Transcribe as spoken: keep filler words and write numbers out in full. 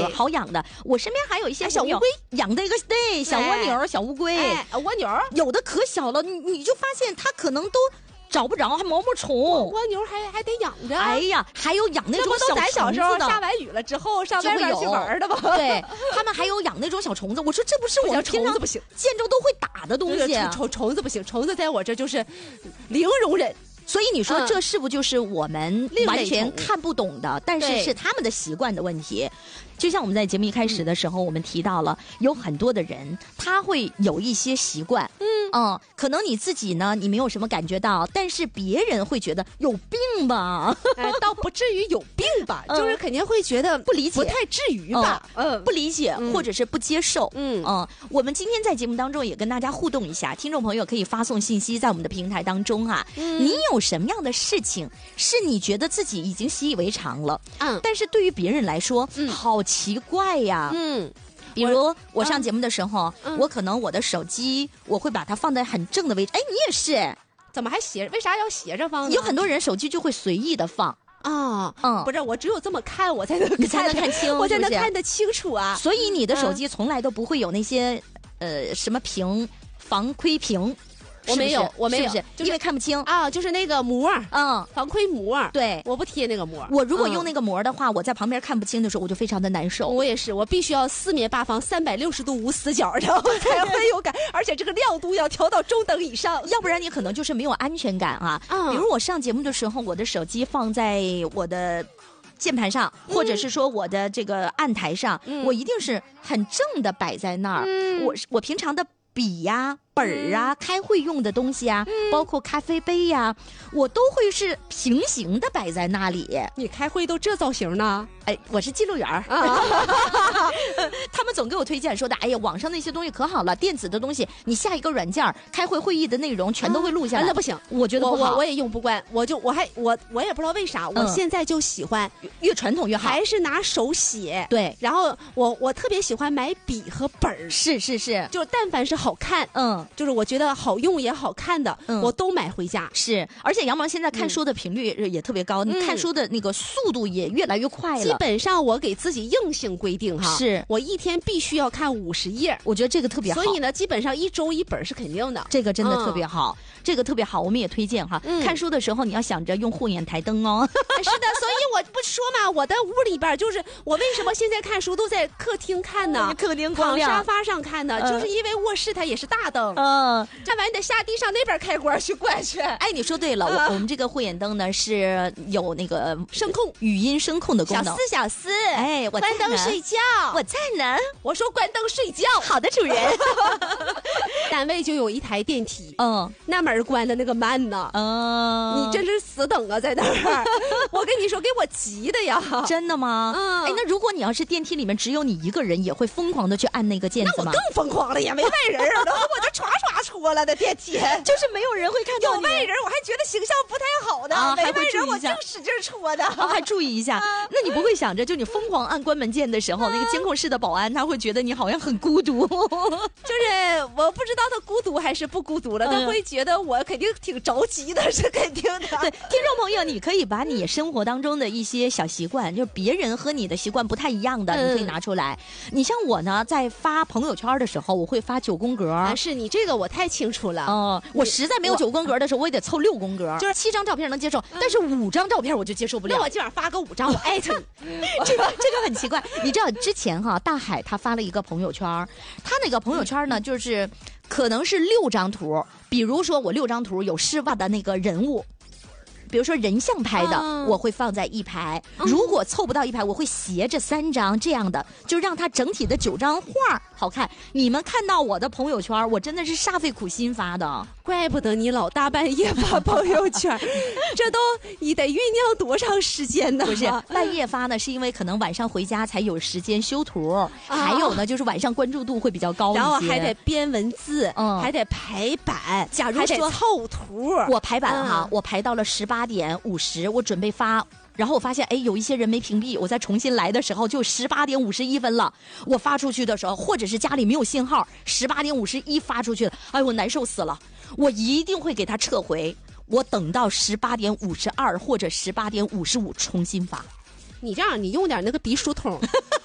个好养的。我身边还有一些小乌龟养的一个对小蜗牛、小乌龟， 哎，蜗牛有的可小了，你你就发现它可能都找不着，还毛毛虫。 蜗牛还还得养着。 哎呀，还有养那种小虫子的。这不都咱小时候下完雨了之后上外面去玩的吗？ 对，他们还有养那种小虫子。我说这不是我们虫子不行， 见着都会打的东西。 虫虫子不行，虫子在我这就是零容忍。 所以你说这是不就是我们完全看不懂的，但是是他们的习惯的问题。就像我们在节目一开始的时候，我们提到了有很多的人他会有一些习惯，嗯嗯，可能你自己呢你没有什么感觉到，但是别人会觉得有病吧？ 哎，倒不至于有病吧，就是肯定会觉得不理解， 不太至于吧？ 嗯，不理解或者是不接受。嗯嗯，我们今天在节目当中也跟大家互动一下，听众朋友可以发送信息在我们的平台当中啊，你有什么样的事情是你觉得自己已经习以为常了？嗯，但是对于别人来说，好奇怪呀。嗯，比如我上节目的时候，我可能我的手机我会把它放在很正的位置。哎，你也是？ 怎么还斜？为啥要斜着放呢？ 有很多人手机就会随意的放。 啊，嗯，不是，我只有这么看，我才能你才能看清， 我才能看得清楚啊。 所以你的手机从来都不会有那些呃什么屏防窥屏。 我没有，我没有， 是不是？因为看不清啊，就是那个膜，嗯，防窥膜。 对， 我不贴那个膜。 我如果用那个膜的话，我在旁边看不清的时候，我就非常的难受。 我也是，我必须要四面八方、三百六十度无死角，然后才会有感，而且这个亮度要调到中等以上， 要不然你可能就是没有安全感啊。嗯，比如我上节目的时候，我的手机放在我的键盘上，或者是说我的这个案台上，嗯、我一定是很正的摆在那儿。嗯、我我平常的笔呀、本儿啊、嗯、开会用的东西啊，嗯、包括咖啡杯呀、啊，我都会是平行的摆在那里。 你开会都这造型呢？ 哎，我是记录员儿，他们总给我推荐说的，哎呀，网上那些东西可好了，电子的东西，你下一个软件，开会会议的内容全都会录下来。 啊、那不行， 我觉得不好， 我我也用不惯，我就我还我我也不知道为啥，我现在就喜欢、 嗯、越传统越好， 还是拿手写。 对， 然后我我特别喜欢买笔和本儿， 是是是， 就是但凡是好看，嗯，就是我觉得好用也好看的，嗯、我都买回家。 是，而且杨芒现在看书的频率也特别高，嗯、你看书的那个速度也越来越快了。 基本上我给自己硬性规定哈， 是我一天必须要看五十页， 我觉得这个特别好。 所以呢，基本上一周一本是肯定的， 这个真的特别好，嗯、这个特别好，我们也推荐哈。嗯、看书的时候你要想着用护眼台灯哦。 是的，所以我不说嘛，我的屋里边就是我为什么现在看书都在客厅看呢？ 客厅光亮， 躺沙发上看呢，嗯、就是因为卧室它也是大灯。 嗯， 站完你得下地上那边开关去关去。 哎，你说对了，嗯、我我们这个护眼灯呢是有那个声控、 语音声控的功能。 小思小思， 哎，我关灯睡觉， 我在呢。 我说关灯睡觉， 好的，主人。 单位就有一台电梯，嗯，那门关的那个慢呢，嗯，你真是死等啊，在那儿。我跟你说，给我急的呀！ 真的吗？嗯，哎，那如果你要是电梯里面只有你一个人，也会疯狂的去按那个键子吗？ 那我更疯狂了，也没外人啊，我就唰唰戳了的电梯， 就是没有人会看到你。 有外人，我还觉得形象不太好的， 啊、 没外人我净使劲戳的， 啊、还注意一下。啊、那你不会想着，就你疯狂按关门键的时候，啊、那个监控室的保安他会觉得你好像很孤独， 就是我不知道他孤独还是不孤独了，嗯、他会觉得我肯定挺着急的，是肯定的。 对，听众朋友，你可以把你生活当中的一些小习惯，就是别人和你的习惯不太一样的，嗯、你可以拿出来。你像我呢，在发朋友圈的时候，我会发九宫格。 啊、是你这个我太清楚了。 哦、呃，我实在没有九宫格的时候，我也得凑六宫格，就是七张照片能接受，嗯、但是五张照片我就接受不了。 那我今晚发个五张，我艾特你。 这个这个很奇怪，你知道之前哈，大海他发了一个朋友圈，他那个朋友圈呢，就是可能是六张图，比如说我六张图有施瓦的那个人物。比如说人像拍的，嗯、我会放在一排。如果凑不到一排，我会斜着三张，这样的就让它整体的九张画好看。你们看到我的朋友圈，我真的是煞费苦心发的， 怪不得你老大半夜发朋友圈，这都你得酝酿多长时间呢？ 不是半夜发呢，是因为可能晚上回家才有时间修图，啊、还有呢就是晚上关注度会比较高一些， 然后还得编文字，嗯、还得排版。 假如说凑图， 我排版哈，嗯、我排到了十八。八点五十，我准备发，然后我发现，哎，有一些人没屏蔽，我再重新来的时候就十八点五十一分了。我发出去的时候，或者是家里没有信号，十八点五十一发出去了，哎，我难受死了。我一定会给他撤回，我等到十八点五十二或者十八点五十五重新发。 你这样，你用点那个笔书筒。